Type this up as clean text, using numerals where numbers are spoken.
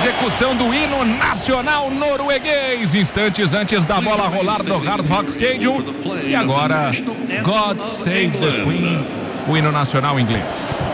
execução do hino nacional norueguês, instantes antes da bola rolar no Hard Rock Stadium. E agora, God Save the Queen, o hino nacional inglês.